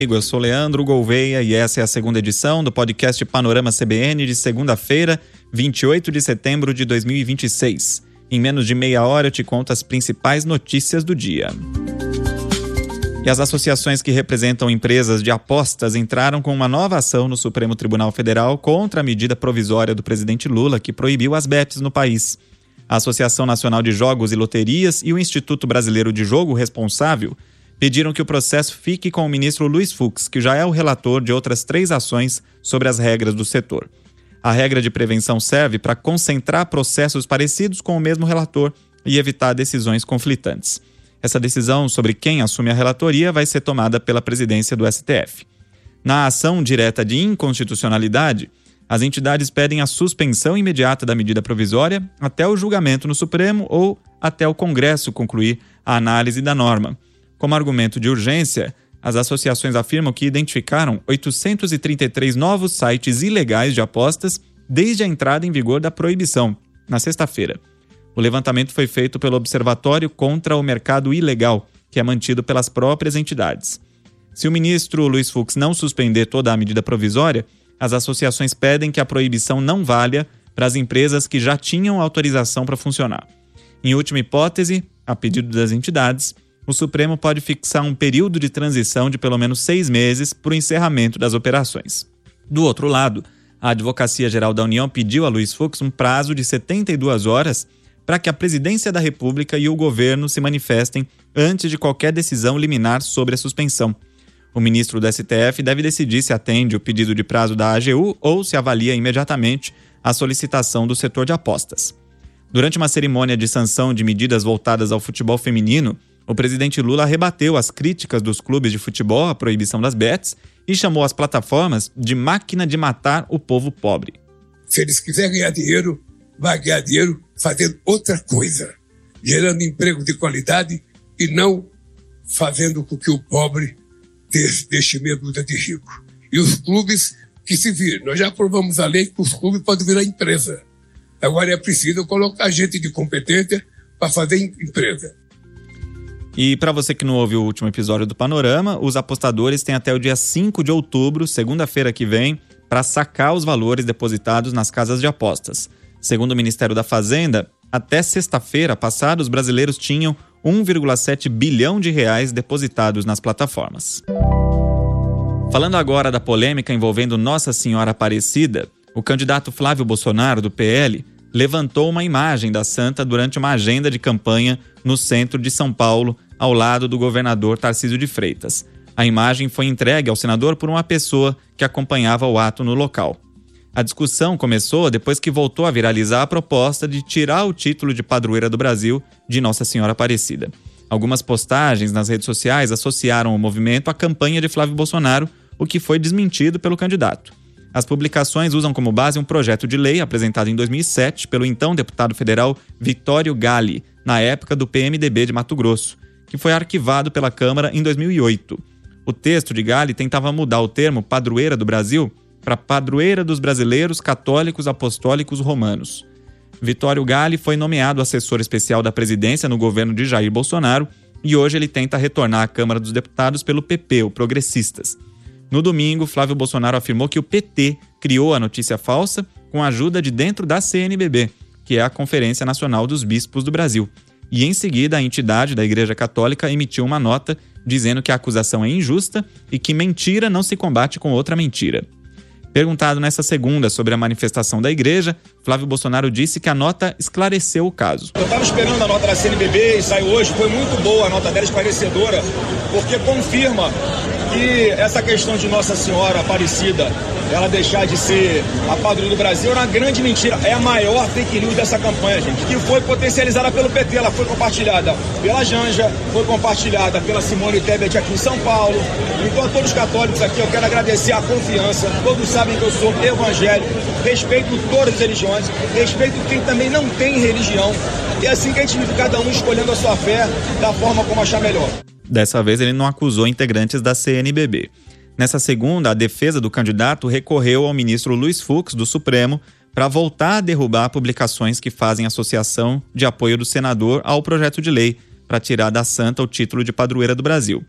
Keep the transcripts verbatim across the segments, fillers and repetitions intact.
Eu sou Leandro Gouveia e essa é a segunda edição do podcast Panorama C B N de segunda-feira, vinte e oito de setembro de dois mil e vinte e seis. Em menos de meia hora eu te conto as principais notícias do dia. E as associações que representam empresas de apostas entraram com uma nova ação no Supremo Tribunal Federal contra a medida provisória do presidente Lula que proibiu as bets no país. A Associação Nacional de Jogos e Loterias e o Instituto Brasileiro de Jogo Responsável pediram que o processo fique com o ministro Luiz Fux, que já é o relator de outras três ações sobre as regras do setor. A regra de prevenção serve para concentrar processos parecidos com o mesmo relator e evitar decisões conflitantes. Essa decisão sobre quem assume a relatoria vai ser tomada pela presidência do S T F. Na ação direta de inconstitucionalidade, as entidades pedem a suspensão imediata da medida provisória até o julgamento no Supremo ou até o Congresso concluir a análise da norma. Como argumento de urgência, as associações afirmam que identificaram oitocentos e trinta e três novos sites ilegais de apostas desde a entrada em vigor da proibição, na sexta-feira. O levantamento foi feito pelo Observatório contra o Mercado Ilegal, que é mantido pelas próprias entidades. Se o ministro Luiz Fux não suspender toda a medida provisória, as associações pedem que a proibição não valha para as empresas que já tinham autorização para funcionar. Em última hipótese, a pedido das entidades, o Supremo pode fixar um período de transição de pelo menos seis meses para o encerramento das operações. Do outro lado, a Advocacia Geral da União pediu a Luiz Fux um prazo de setenta e duas horas para que a Presidência da República e o governo se manifestem antes de qualquer decisão liminar sobre a suspensão. O ministro do S T F deve decidir se atende o pedido de prazo da A G U ou se avalia imediatamente a solicitação do setor de apostas. Durante uma cerimônia de sanção de medidas voltadas ao futebol feminino, o presidente Lula rebateu as críticas dos clubes de futebol à proibição das bets e chamou as plataformas de máquina de matar o povo pobre. Se eles quiserem ganhar dinheiro, vai ganhar dinheiro fazendo outra coisa, gerando emprego de qualidade e não fazendo com que o pobre deixe meia dúzia de rico. E os clubes que se viram, nós já aprovamos a lei que os clubes podem virar empresa. Agora é preciso colocar gente de competência para fazer empresa. E para você que não ouviu o último episódio do Panorama, os apostadores têm até o dia cinco de outubro, segunda-feira que vem, para sacar os valores depositados nas casas de apostas. Segundo o Ministério da Fazenda, até sexta-feira passada, os brasileiros tinham um vírgula sete bilhão de reais depositados nas plataformas. Falando agora da polêmica envolvendo Nossa Senhora Aparecida, o candidato Flávio Bolsonaro, do P L, levantou uma imagem da santa durante uma agenda de campanha no centro de São Paulo, ao lado do governador Tarcísio de Freitas. A imagem foi entregue ao senador por uma pessoa que acompanhava o ato no local. A discussão começou depois que voltou a viralizar a proposta de tirar o título de padroeira do Brasil de Nossa Senhora Aparecida. Algumas postagens nas redes sociais associaram o movimento à campanha de Flávio Bolsonaro, o que foi desmentido pelo candidato. As publicações usam como base um projeto de lei apresentado em dois mil e sete pelo então deputado federal Vitório Gali, na época do P M D B de Mato Grosso, que foi arquivado pela Câmara em dois mil e oito. O texto de Gali tentava mudar o termo padroeira do Brasil para padroeira dos brasileiros católicos apostólicos romanos. Vitório Gali foi nomeado assessor especial da presidência no governo de Jair Bolsonaro e hoje ele tenta retornar à Câmara dos Deputados pelo P P, o Progressistas. No domingo, Flávio Bolsonaro afirmou que o P T criou a notícia falsa com a ajuda de dentro da C N B B, que é a Conferência Nacional dos Bispos do Brasil. E em seguida, a entidade da Igreja Católica emitiu uma nota dizendo que a acusação é injusta e que mentira não se combate com outra mentira. Perguntado nessa segunda sobre a manifestação da igreja, Flávio Bolsonaro disse que a nota esclareceu o caso. Eu estava esperando a nota da C N B B e saiu hoje, foi muito boa a nota dela, esclarecedora, porque confirma que essa questão de Nossa Senhora Aparecida, ela deixar de ser a padroeira do Brasil, era uma grande mentira. É a maior fake news dessa campanha, gente, que foi potencializada pelo P T. Ela foi compartilhada pela Janja, foi compartilhada pela Simone Tebet aqui em São Paulo. Então, a todos os católicos aqui, eu quero agradecer a confiança. Todos sabem que eu sou evangélico, respeito todas as religiões, respeito quem também não tem religião. E é assim que a gente vive, cada um escolhendo a sua fé da forma como achar melhor. Dessa vez, ele não acusou integrantes da C N B B. Nessa segunda, a defesa do candidato recorreu ao ministro Luiz Fux, do Supremo, para voltar a derrubar publicações que fazem associação de apoio do senador ao projeto de lei para tirar da santa o título de padroeira do Brasil.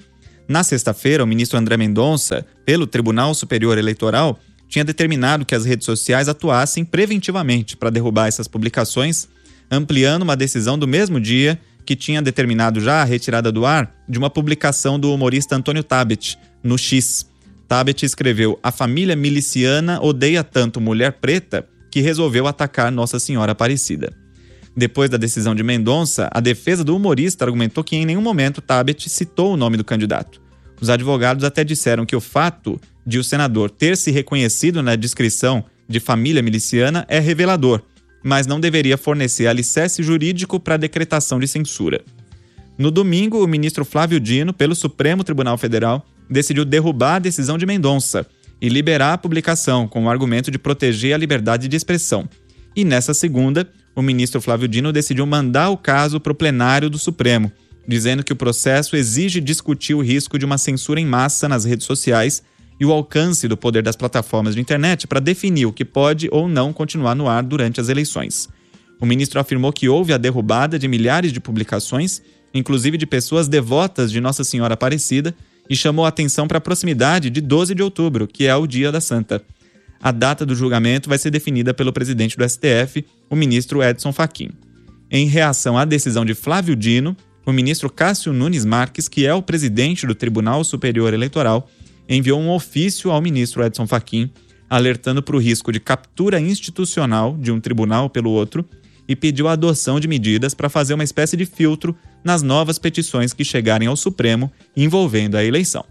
Na sexta-feira, o ministro André Mendonça, pelo Tribunal Superior Eleitoral, tinha determinado que as redes sociais atuassem preventivamente para derrubar essas publicações, ampliando uma decisão do mesmo dia que tinha determinado já a retirada do ar de uma publicação do humorista Antônio Tabet, no X. Tabet escreveu: "A família miliciana odeia tanto mulher preta que resolveu atacar Nossa Senhora Aparecida." Depois da decisão de Mendonça, a defesa do humorista argumentou que em nenhum momento Tabet citou o nome do candidato. Os advogados até disseram que o fato de o senador ter se reconhecido na descrição de família miliciana é revelador, mas não deveria fornecer alicerce jurídico para a decretação de censura. No domingo, o ministro Flávio Dino, pelo Supremo Tribunal Federal, decidiu derrubar a decisão de Mendonça e liberar a publicação com o argumento de proteger a liberdade de expressão. E nessa segunda, o ministro Flávio Dino decidiu mandar o caso para o plenário do Supremo, dizendo que o processo exige discutir o risco de uma censura em massa nas redes sociais e o alcance do poder das plataformas de internet para definir o que pode ou não continuar no ar durante as eleições. O ministro afirmou que houve a derrubada de milhares de publicações, inclusive de pessoas devotas de Nossa Senhora Aparecida, e chamou a atenção para a proximidade de doze de outubro, que é o Dia da Santa. A data do julgamento vai ser definida pelo presidente do S T F, o ministro Edson Fachin. Em reação à decisão de Flávio Dino, o ministro Cássio Nunes Marques, que é o presidente do Tribunal Superior Eleitoral, enviou um ofício ao ministro Edson Fachin, alertando para o risco de captura institucional de um tribunal pelo outro e pediu a adoção de medidas para fazer uma espécie de filtro nas novas petições que chegarem ao Supremo envolvendo a eleição.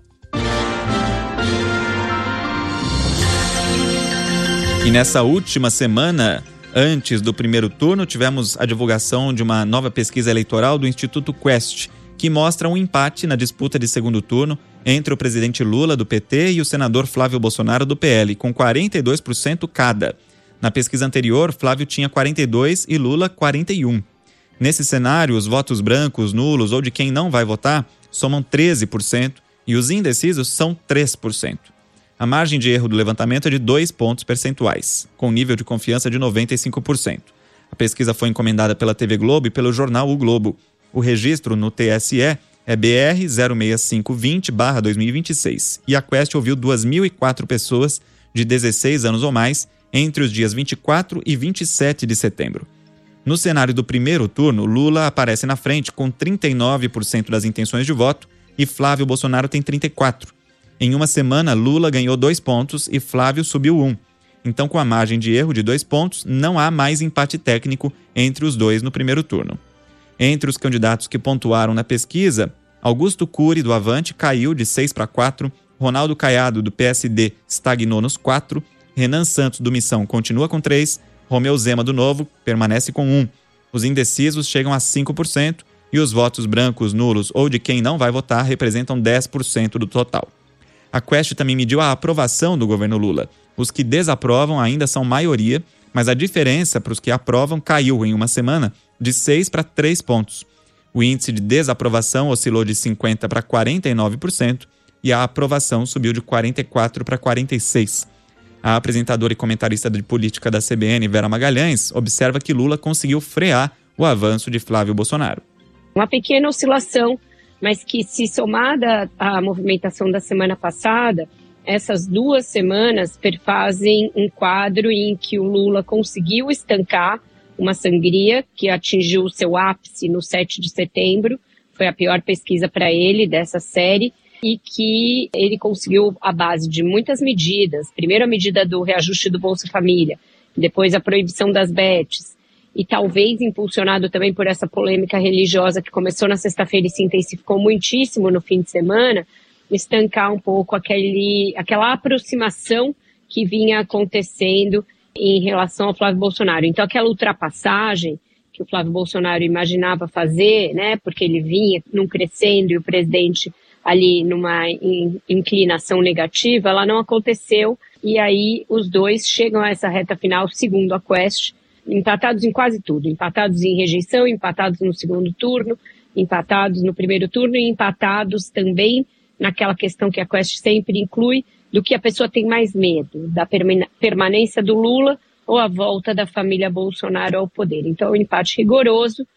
E nessa última semana, antes do primeiro turno, tivemos a divulgação de uma nova pesquisa eleitoral do Instituto Quest, que mostra um empate na disputa de segundo turno entre o presidente Lula, do P T, e o senador Flávio Bolsonaro, do P L, com quarenta e dois por cento cada. Na pesquisa anterior, Flávio tinha quarenta e dois por cento e Lula quarenta e um por cento. Nesse cenário, os votos brancos, nulos ou de quem não vai votar somam treze por cento e os indecisos são três por cento. A margem de erro do levantamento é de dois pontos percentuais, com nível de confiança de noventa e cinco por cento. A pesquisa foi encomendada pela T V Globo e pelo jornal O Globo. O registro no T S E é B R zero seis cinco dois zero barra dois mil e vinte e seis e a Quest ouviu duas mil e quatro pessoas de dezesseis anos ou mais entre os dias vinte e quatro e vinte e sete de setembro. No cenário do primeiro turno, Lula aparece na frente com trinta e nove por cento das intenções de voto e Flávio Bolsonaro tem trinta e quatro por cento. Em uma semana, Lula ganhou dois pontos e Flávio subiu um. Então, com a margem de erro de dois pontos, não há mais empate técnico entre os dois no primeiro turno. Entre os candidatos que pontuaram na pesquisa, Augusto Cury, do Avante, caiu de seis para quatro, Ronaldo Caiado, do P S D, estagnou nos quatro, Renan Santos, do Missão, continua com três, Romeu Zema, do Novo, permanece com um. Os indecisos chegam a cinco por cento e os votos brancos, nulos ou de quem não vai votar representam dez por cento do total. A Quest também mediu a aprovação do governo Lula. Os que desaprovam ainda são maioria, mas a diferença para os que aprovam caiu em uma semana de seis para três pontos. O índice de desaprovação oscilou de cinquenta para quarenta e nove por cento e a aprovação subiu de quarenta e quatro para quarenta e seis por cento. A apresentadora e comentarista de política da C B N, Vera Magalhães, observa que Lula conseguiu frear o avanço de Flávio Bolsonaro. Uma pequena oscilação, mas que, se somada à movimentação da semana passada, essas duas semanas perfazem um quadro em que o Lula conseguiu estancar uma sangria que atingiu o seu ápice no sete de setembro, foi a pior pesquisa para ele dessa série, e que ele conseguiu, à base de muitas medidas, primeiro a medida do reajuste do Bolsa Família, depois a proibição das bets, e talvez impulsionado também por essa polêmica religiosa que começou na sexta-feira e se intensificou muitíssimo no fim de semana, estancar um pouco aquele, aquela aproximação que vinha acontecendo em relação ao Flávio Bolsonaro. Então, aquela ultrapassagem que o Flávio Bolsonaro imaginava fazer, né, porque ele vinha num crescendo e o presidente ali numa inclinação negativa, ela não aconteceu, e aí os dois chegam a essa reta final, segundo a Quest, empatados em quase tudo, empatados em rejeição, empatados no segundo turno, empatados no primeiro turno e empatados também naquela questão que a Quest sempre inclui, do que a pessoa tem mais medo, da permanência do Lula ou a volta da família Bolsonaro ao poder. Então, é um empate rigoroso,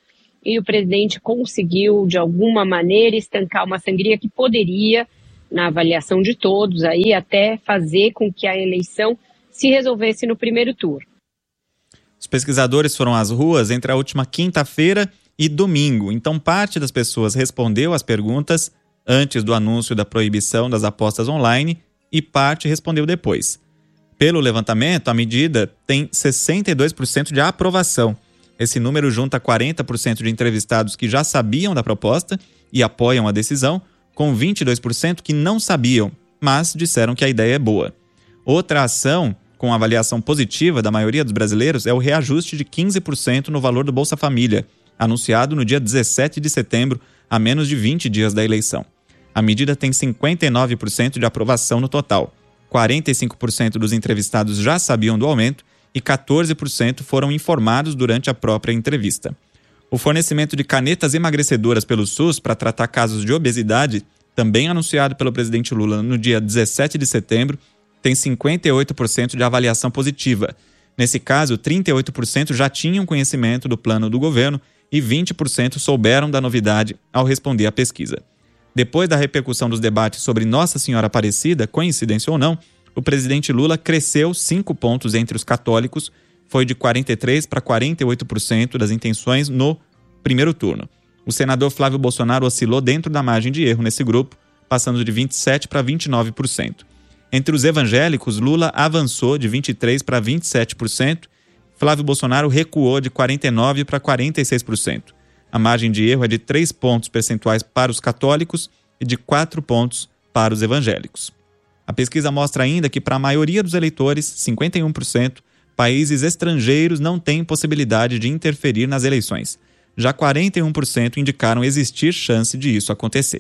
e o presidente conseguiu, de alguma maneira, estancar uma sangria que poderia, na avaliação de todos, aí, até fazer com que a eleição se resolvesse no primeiro turno. Os pesquisadores foram às ruas entre a última quinta-feira e domingo, então parte das pessoas respondeu às perguntas antes do anúncio da proibição das apostas online e parte respondeu depois. Pelo levantamento, a medida tem sessenta e dois por cento de aprovação. Esse número junta quarenta por cento de entrevistados que já sabiam da proposta e apoiam a decisão, com vinte e dois por cento que não sabiam, mas disseram que a ideia é boa. Outra ação com avaliação positiva da maioria dos brasileiros é o reajuste de quinze por cento no valor do Bolsa Família, anunciado no dia dezessete de setembro, a menos de vinte dias da eleição. A medida tem cinquenta e nove por cento de aprovação no total. quarenta e cinco por cento dos entrevistados já sabiam do aumento e quatorze por cento foram informados durante a própria entrevista. O fornecimento de canetas emagrecedoras pelo SUS para tratar casos de obesidade, também anunciado pelo presidente Lula no dia dezessete de setembro, tem cinquenta e oito por cento de avaliação positiva. Nesse caso, trinta e oito por cento já tinham conhecimento do plano do governo e vinte por cento souberam da novidade ao responder à pesquisa. Depois da repercussão dos debates sobre Nossa Senhora Aparecida, coincidência ou não, o presidente Lula cresceu cinco pontos entre os católicos, foi de quarenta e três por cento para quarenta e oito por cento das intenções no primeiro turno. O senador Flávio Bolsonaro oscilou dentro da margem de erro nesse grupo, passando de vinte e sete por cento para vinte e nove por cento. Entre os evangélicos, Lula avançou de vinte e três por cento para vinte e sete por cento, Flávio Bolsonaro recuou de quarenta e nove por cento para quarenta e seis por cento. A margem de erro é de três pontos percentuais para os católicos e de quatro pontos para os evangélicos. A pesquisa mostra ainda que, para a maioria dos eleitores, cinquenta e um por cento, países estrangeiros não têm possibilidade de interferir nas eleições. Já quarenta e um por cento indicaram existir chance de isso acontecer.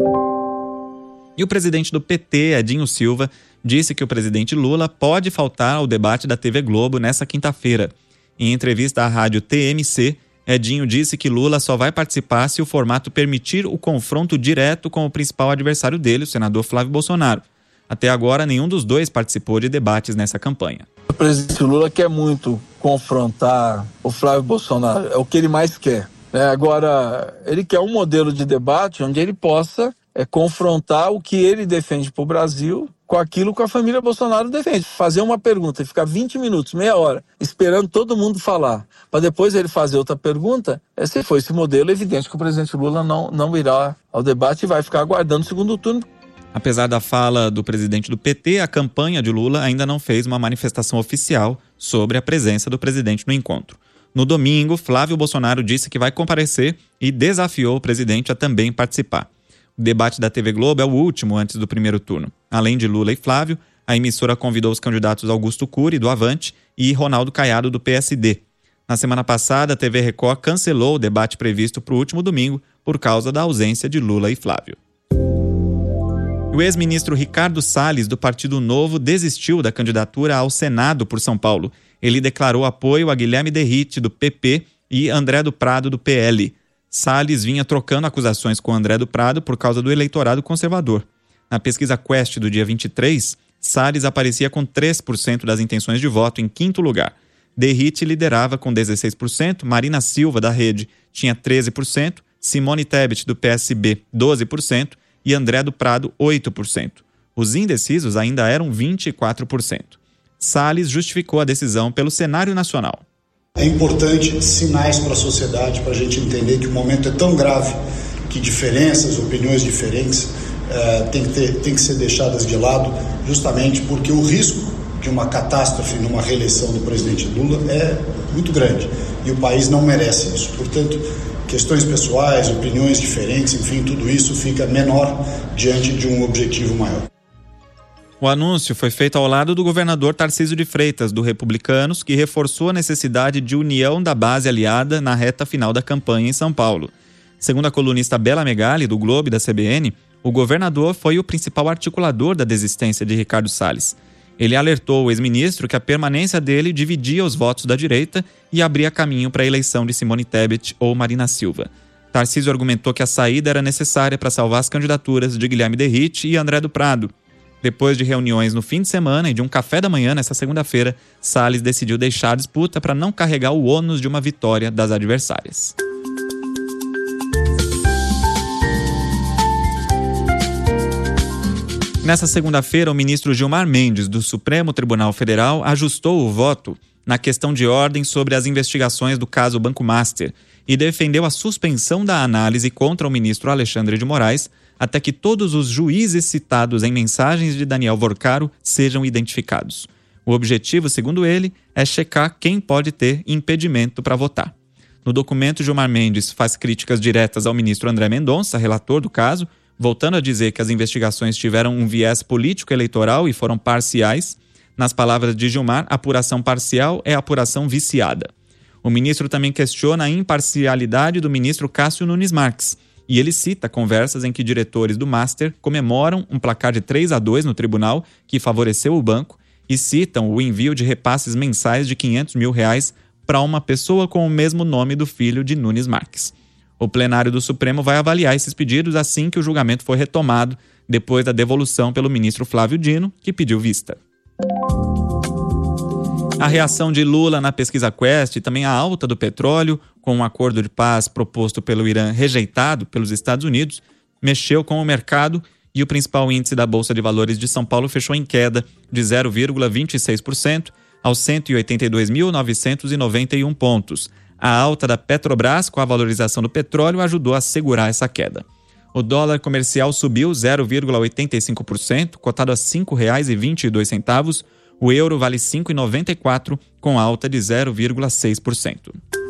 E o presidente do P T, Edinho Silva, disse que o presidente Lula pode faltar ao debate da T V Globo nesta quinta-feira. Em entrevista à rádio T M C, Edinho disse que Lula só vai participar se o formato permitir o confronto direto com o principal adversário dele, o senador Flávio Bolsonaro. Até agora, nenhum dos dois participou de debates nessa campanha. O presidente Lula quer muito confrontar o Flávio Bolsonaro, é o que ele mais quer. Né? Agora, ele quer um modelo de debate onde ele possa é, confrontar o que ele defende para o Brasil com aquilo que a família Bolsonaro defende. Fazer uma pergunta e ficar vinte minutos, meia hora, esperando todo mundo falar, para depois ele fazer outra pergunta, se for esse modelo, é evidente que o presidente Lula não, não irá ao debate e vai ficar aguardando o segundo turno. Apesar da fala do presidente do P T, a campanha de Lula ainda não fez uma manifestação oficial sobre a presença do presidente no encontro. No domingo, Flávio Bolsonaro disse que vai comparecer e desafiou o presidente a também participar. O debate da T V Globo é o último antes do primeiro turno. Além de Lula e Flávio, a emissora convidou os candidatos Augusto Cury, do Avante, e Ronaldo Caiado, do P S D. Na semana passada, a T V Record cancelou o debate previsto para o último domingo por causa da ausência de Lula e Flávio. O ex-ministro Ricardo Salles, do Partido Novo, desistiu da candidatura ao Senado por São Paulo. Ele declarou apoio a Guilherme Derrite, do P P, e André do Prado, do P L. Salles vinha trocando acusações com André do Prado por causa do eleitorado conservador. Na pesquisa Quest do dia vinte e três, Salles aparecia com três por cento das intenções de voto em quinto lugar. Derrite liderava com dezesseis por cento, Marina Silva, da Rede, tinha treze por cento, Simone Tebet, do P S B, doze por cento, e André do Prado, oito por cento. Os indecisos ainda eram vinte e quatro por cento. Salles justificou a decisão pelo cenário nacional. É importante sinais para a sociedade, para a gente entender que o momento é tão grave que diferenças, opiniões diferentes uh, tem que ter, tem que ser deixadas de lado, justamente porque o risco de uma catástrofe numa reeleição do presidente Lula é muito grande e o país não merece isso. Portanto, questões pessoais, opiniões diferentes, enfim, tudo isso fica menor diante de um objetivo maior. O anúncio foi feito ao lado do governador Tarcísio de Freitas, do Republicanos, que reforçou a necessidade de união da base aliada na reta final da campanha em São Paulo. Segundo a colunista Bela Megali, do Globo e da C B N, o governador foi o principal articulador da desistência de Ricardo Salles. Ele alertou o ex-ministro que a permanência dele dividia os votos da direita e abria caminho para a eleição de Simone Tebet ou Marina Silva. Tarcísio argumentou que a saída era necessária para salvar as candidaturas de Guilherme Derrite e André do Prado. Depois de reuniões no fim de semana e de um café da manhã nesta segunda-feira, Salles decidiu deixar a disputa para não carregar o ônus de uma vitória das adversárias. Nessa segunda-feira, o ministro Gilmar Mendes, do Supremo Tribunal Federal, ajustou o voto na questão de ordem sobre as investigações do caso Banco Master e defendeu a suspensão da análise contra o ministro Alexandre de Moraes até que todos os juízes citados em mensagens de Daniel Vorcaro sejam identificados. O objetivo, segundo ele, é checar quem pode ter impedimento para votar. No documento, Gilmar Mendes faz críticas diretas ao ministro André Mendonça, relator do caso, voltando a dizer que as investigações tiveram um viés político-eleitoral e foram parciais. Nas palavras de Gilmar, apuração parcial é apuração viciada. O ministro também questiona a imparcialidade do ministro Cássio Nunes Marques, e ele cita conversas em que diretores do Master comemoram um placar de três a dois no tribunal que favoreceu o banco e citam o envio de repasses mensais de quinhentos mil reais para uma pessoa com o mesmo nome do filho de Nunes Marques. O plenário do Supremo vai avaliar esses pedidos assim que o julgamento for retomado, depois da devolução pelo ministro Flávio Dino, que pediu vista. A reação de Lula na pesquisa Quest e também a alta do petróleo, com um acordo de paz proposto pelo Irã rejeitado pelos Estados Unidos, mexeu com o mercado e o principal índice da Bolsa de Valores de São Paulo fechou em queda de zero vírgula vinte e seis por cento aos cento e oitenta e dois mil novecentos e noventa e um pontos. A alta da Petrobras com a valorização do petróleo ajudou a segurar essa queda. O dólar comercial subiu zero vírgula oitenta e cinco por cento, cotado a cinco reais e vinte e dois centavos. O euro vale cinco reais e noventa e quatro centavos, com alta de zero vírgula seis por cento.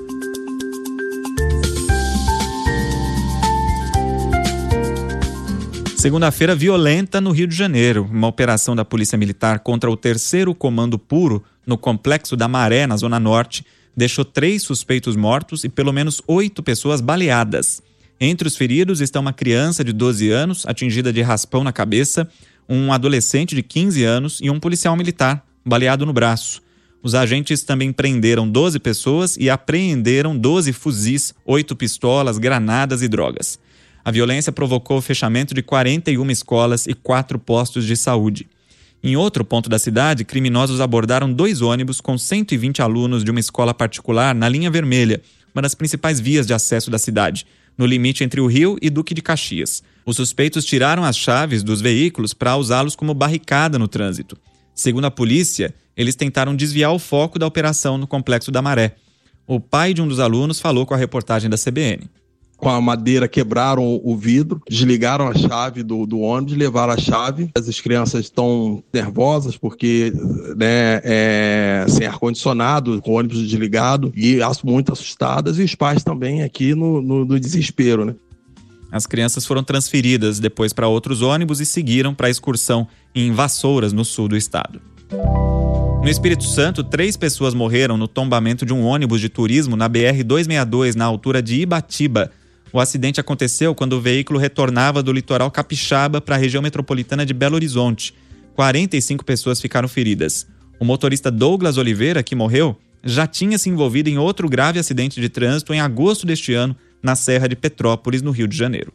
Segunda-feira violenta no Rio de Janeiro. Uma operação da Polícia Militar contra o terceiro Comando Puro no Complexo da Maré, na Zona Norte, deixou três suspeitos mortos e pelo menos oito pessoas baleadas. Entre os feridos estão uma criança de doze anos, atingida de raspão na cabeça, um adolescente de quinze anos e um policial militar, baleado no braço. Os agentes também prenderam doze pessoas e apreenderam doze fuzis, oito pistolas, granadas e drogas. A violência provocou o fechamento de quarenta e uma escolas e quatro postos de saúde. Em outro ponto da cidade, criminosos abordaram dois ônibus com cento e vinte alunos de uma escola particular na Linha Vermelha, uma das principais vias de acesso da cidade, no limite entre o Rio e Duque de Caxias. Os suspeitos tiraram as chaves dos veículos para usá-los como barricada no trânsito. Segundo a polícia, eles tentaram desviar o foco da operação no Complexo da Maré. O pai de um dos alunos falou com a reportagem da C B N. Com a madeira quebraram o vidro, desligaram a chave do, do ônibus, levaram a chave. As crianças estão nervosas porque, né, é, sem ar-condicionado, com o ônibus desligado, e muito assustadas, e os pais também aqui no, no, no desespero, né? As crianças foram transferidas depois para outros ônibus e seguiram para a excursão em Vassouras, no sul do estado. No Espírito Santo, três pessoas morreram no tombamento de um ônibus de turismo na B R duzentos e sessenta e dois, na altura de Ibatiba. O acidente aconteceu quando o veículo retornava do litoral capixaba para a região metropolitana de Belo Horizonte. quarenta e cinco pessoas ficaram feridas. O motorista Douglas Oliveira, que morreu, já tinha se envolvido em outro grave acidente de trânsito em agosto deste ano, na Serra de Petrópolis, no Rio de Janeiro.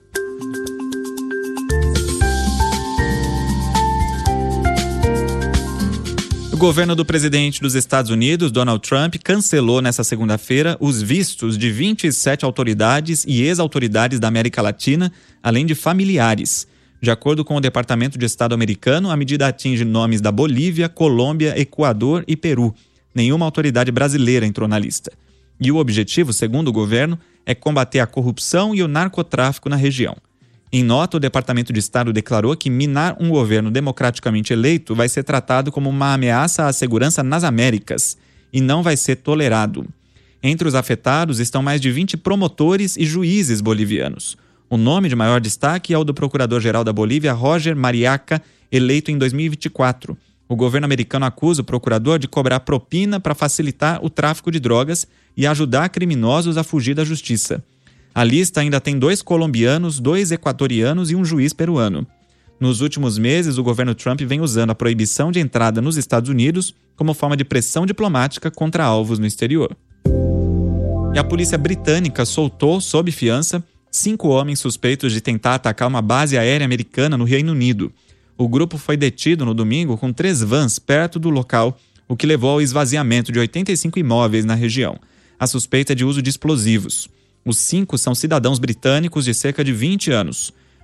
O governo do presidente dos Estados Unidos, Donald Trump, cancelou nesta segunda-feira os vistos de vinte e sete autoridades e ex-autoridades da América Latina, além de familiares. De acordo com o Departamento de Estado americano, a medida atinge nomes da Bolívia, Colômbia, Equador e Peru. Nenhuma autoridade brasileira entrou na lista. E o objetivo, segundo o governo, é combater a corrupção e o narcotráfico na região. Em nota, o Departamento de Estado declarou que minar um governo democraticamente eleito vai ser tratado como uma ameaça à segurança nas Américas e não vai ser tolerado. Entre os afetados estão mais de vinte promotores e juízes bolivianos. O nome de maior destaque é o do procurador-geral da Bolívia, Roger Mariaca, eleito em dois mil e vinte e quatro. O governo americano acusa o procurador de cobrar propina para facilitar o tráfico de drogas e ajudar criminosos a fugir da justiça. A lista ainda tem dois colombianos, dois equatorianos e um juiz peruano. Nos últimos meses, o governo Trump vem usando a proibição de entrada nos Estados Unidos como forma de pressão diplomática contra alvos no exterior. E a polícia britânica soltou, sob fiança, cinco homens suspeitos de tentar atacar uma base aérea americana no Reino Unido. O grupo foi detido no domingo com três vans perto do local, o que levou ao esvaziamento de oitenta e cinco imóveis na região. A suspeita é de uso de explosivos. Os cinco são cidadãos britânicos de cerca de vinte anos.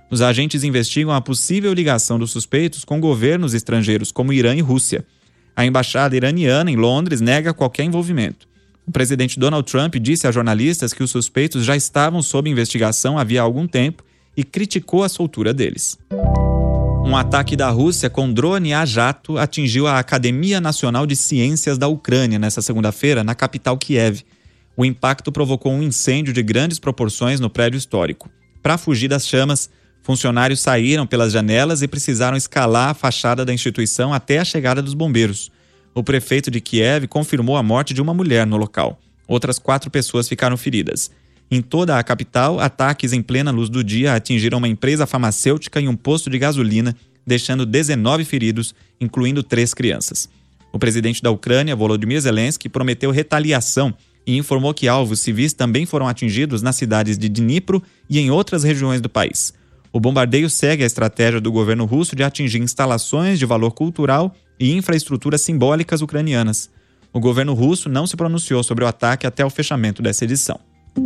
Os agentes investigam a possível ligação dos suspeitos com governos estrangeiros como Irã e Rússia. A embaixada iraniana em Londres nega qualquer envolvimento. O presidente Donald Trump disse a jornalistas que os suspeitos já estavam sob investigação havia algum tempo e criticou a soltura deles. Um ataque da Rússia com drone a jato atingiu a Academia Nacional de Ciências da Ucrânia nesta segunda-feira, na capital Kiev. O impacto provocou um incêndio de grandes proporções no prédio histórico. Para fugir das chamas, funcionários saíram pelas janelas e precisaram escalar a fachada da instituição até a chegada dos bombeiros. O prefeito de Kiev confirmou a morte de uma mulher no local. Outras quatro pessoas ficaram feridas. Em toda a capital, ataques em plena luz do dia atingiram uma empresa farmacêutica e um posto de gasolina, deixando dezenove feridos, incluindo três crianças. O presidente da Ucrânia, Volodymyr Zelensky, prometeu retaliação e informou que alvos civis também foram atingidos nas cidades de Dnipro e em outras regiões do país. O bombardeio segue a estratégia do governo russo de atingir instalações de valor cultural e infraestruturas simbólicas ucranianas. O governo russo não se pronunciou sobre o ataque até o fechamento dessa edição.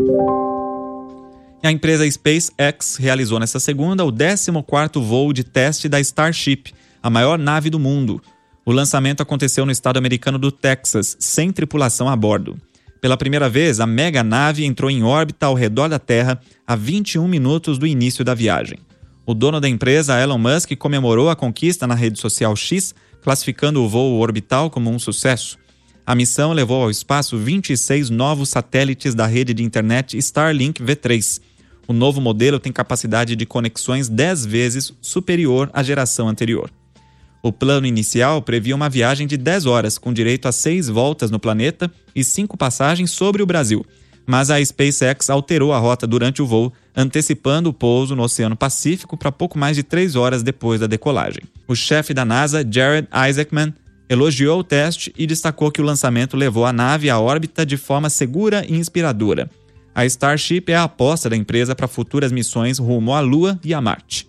A empresa SpaceX realizou nesta segunda o décimo quarto voo de teste da Starship, a maior nave do mundo. O lançamento aconteceu no estado americano do Texas, sem tripulação a bordo. Pela primeira vez, a mega nave entrou em órbita ao redor da Terra a vinte e um minutos do início da viagem. O dono da empresa, Elon Musk, comemorou a conquista na rede social X, classificando o voo orbital como um sucesso. A missão levou ao espaço vinte e seis novos satélites da rede de internet Starlink V três. O novo modelo tem capacidade de conexões dez vezes superior à geração anterior. O plano inicial previa uma viagem de dez horas, com direito a seis voltas no planeta e cinco passagens sobre o Brasil. Mas a SpaceX alterou a rota durante o voo, antecipando o pouso no Oceano Pacífico para pouco mais de três horas depois da decolagem. O chefe da NASA, Jared Isaacman, elogiou o teste e destacou que o lançamento levou a nave à órbita de forma segura e inspiradora. A Starship é a aposta da empresa para futuras missões rumo à Lua e a Marte.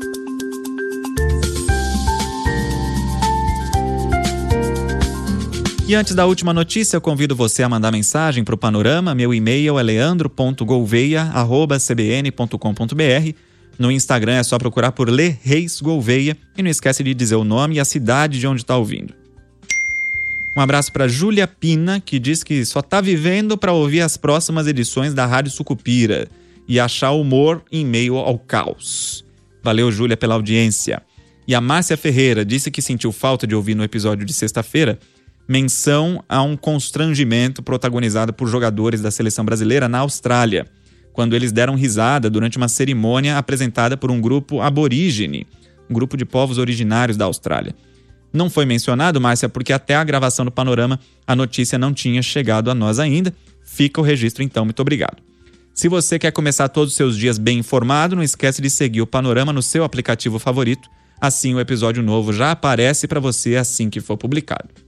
E antes da última notícia, eu convido você a mandar mensagem para o Panorama. Meu e-mail é leandro ponto gouveia arroba c b n ponto com ponto b r. No Instagram é só procurar por Le Reis Gouveia e não esquece de dizer o nome e a cidade de onde está ouvindo. Um abraço para Júlia Pina, que diz que só está vivendo para ouvir as próximas edições da Rádio Sucupira e achar humor em meio ao caos. Valeu, Júlia, pela audiência. E a Márcia Ferreira disse que sentiu falta de ouvir no episódio de sexta-feira menção a um constrangimento protagonizado por jogadores da seleção brasileira na Austrália, quando eles deram risada durante uma cerimônia apresentada por um grupo aborígene, um grupo de povos originários da Austrália. Não foi mencionado, Márcia, porque até a gravação do Panorama a notícia não tinha chegado a nós ainda. Fica o registro então, muito obrigado. Se você quer começar todos os seus dias bem informado, não esquece de seguir o Panorama no seu aplicativo favorito. Assim o episódio novo já aparece para você assim que for publicado.